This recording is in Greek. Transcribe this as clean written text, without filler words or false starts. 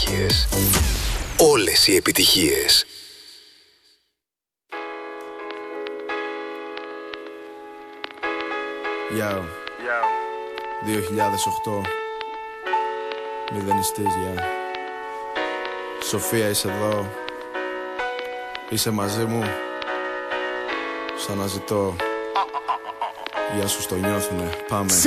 επιτυχίες. Όλες οι επιτυχίες. Yo, 2008. Μηδενιστής, yeah. Σοφία, είσαι εδώ. Είσαι μαζί μου. Σ' αναζητώ. Γεια σου, στο νιώθουνε. Πάμε.